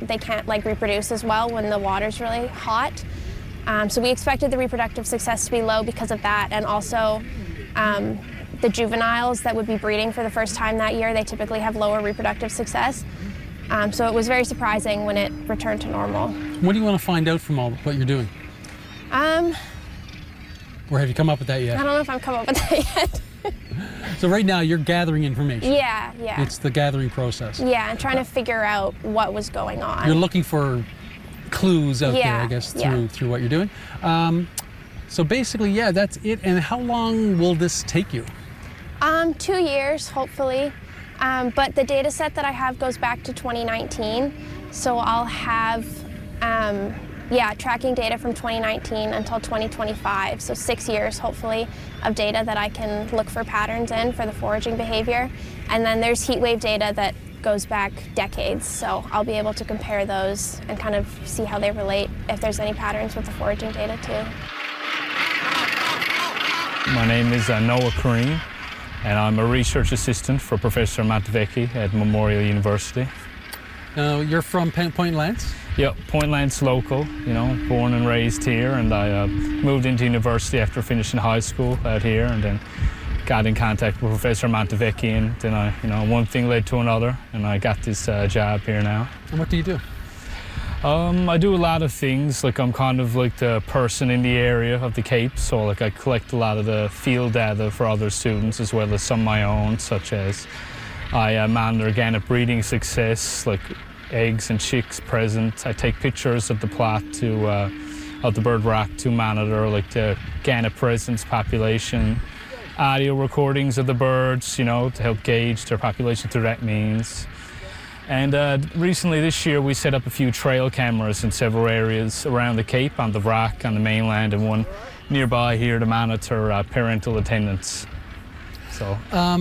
they can't like reproduce as well when the water's really hot. So we expected the reproductive success to be low because of that, and also the juveniles that would be breeding for the first time that year, they typically have lower reproductive success. So it was very surprising when it returned to normal. What do you want to find out from all what you're doing? Or have you come up with that yet? I don't know if I've come up with that yet. So right now you're gathering information. Yeah. It's the gathering process. Yeah, and trying to figure out what was going on. You're looking for clues out there, I guess, through what you're doing. So basically, yeah, that's it. And how long will this take you? 2 years, hopefully. But the data set that I have goes back to 2019. So I'll have, tracking data from 2019 until 2025. So 6 years, hopefully, of data that I can look for patterns in for the foraging behavior. And then there's heat wave data that goes back decades. So I'll be able to compare those and kind of see how they relate, if there's any patterns with the foraging data too. My name is Noah Kareem, and I'm a research assistant for Professor Mattavecchi at Memorial University. You're from Point Lance? Yep, Point Lance local, born and raised here, and I moved into university after finishing high school out here, and then got in contact with Professor Mattavecchi, and then one thing led to another, and I got this job here now. And what do you do? I do a lot of things. Like, I'm kind of like the person in the area of the Cape, so like I collect a lot of the field data for other students as well as some of my own, such as I monitor gannet breeding success, like eggs and chicks present. I take pictures of the plot of the bird rock to monitor like the gannet presence population, audio recordings of the birds, to help gauge their population through that means. And recently this year we set up a few trail cameras in several areas around the Cape, on the rock, on the mainland, and one nearby here to monitor parental attendance. So.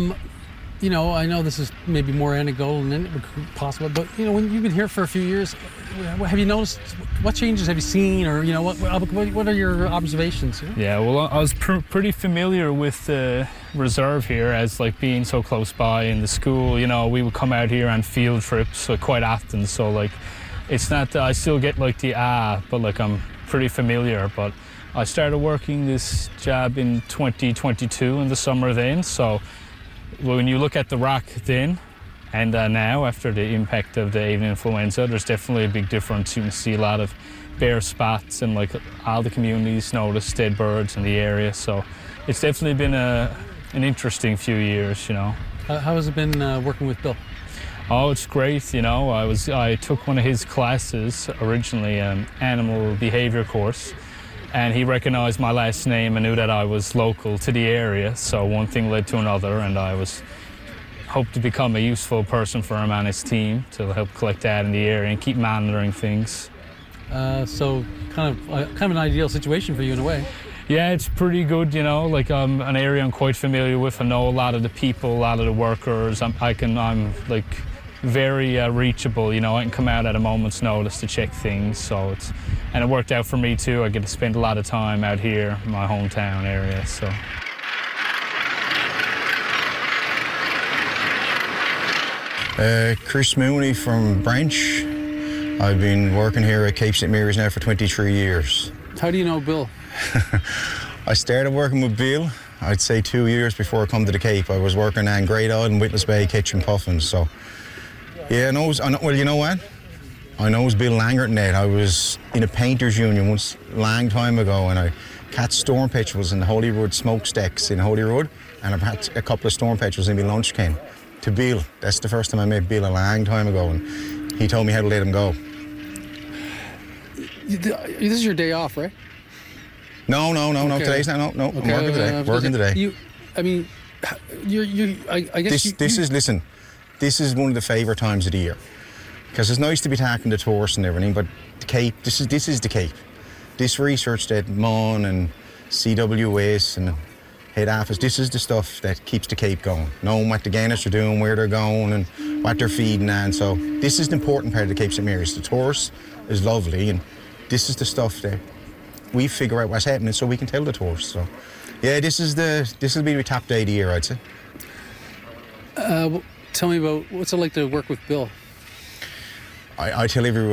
I know this is maybe more anecdotal than possible, but when you've been here for a few years, have you noticed, what changes have you seen, or what are your observations? Yeah, well, I was pretty familiar with the reserve here as like being so close by in the school. We would come out here on field trips quite often, so like it's not that I still get like but like I'm pretty familiar. But I started working this job in 2022 in the summer then, so when you look at the rock then and now, after the impact of the avian influenza, there's definitely a big difference. You can see a lot of bare spots, and like all the communities notice dead birds in the area. So it's definitely been an interesting few years, How has it been working with Bill? Oh, it's great, I took one of his classes originally, animal behavior course. And he recognized my last name and knew that I was local to the area. So one thing led to another, and I hoped to become a useful person for him on his team to help collect data in the area and keep monitoring things. So kind of an ideal situation for you in a way. Yeah, it's pretty good, like an area I'm quite familiar with. I know a lot of the people, a lot of the workers. I'm like very reachable, I can come out at a moment's notice to check things, and it worked out for me too. I get to spend a lot of time out here in my hometown area, so. Chris Mooney from Branch. I've been working here at Cape St. Mary's now for 23 years. How do you know Bill? I started working with Bill, I'd say 2 years before I come to the Cape. I was working on Great Island, Witless Bay, catching puffins, so. Yeah, well, you know what? I know Bill Langert and that. I was in a painters union once, a long time ago, and I caught storm petrels in the Holyrood smokestacks in Holyrood, and I've had a couple of storm petrels in my lunch can. To Bill, that's the first time I met Bill a long time ago, and he told me how to let him go. This is your day off, right? No. Okay. Today's not. No. Okay. I'm working today. I guess listen. This is one of the favourite times of the year, because it's nice to be talking to tourists and everything, but the Cape, this is the Cape. This research that Mon and CWS and head office, this is the stuff that keeps the Cape going, knowing what the gannets are doing, where they're going and what they're feeding on. So this is the important part of the Cape St. Mary's. The tourists is lovely, and this is the stuff that we figure out what's happening so we can tell the tourists. So yeah, this will be the top day of the year, I'd say. Tell me about what's it like to work with Bill? I tell everyone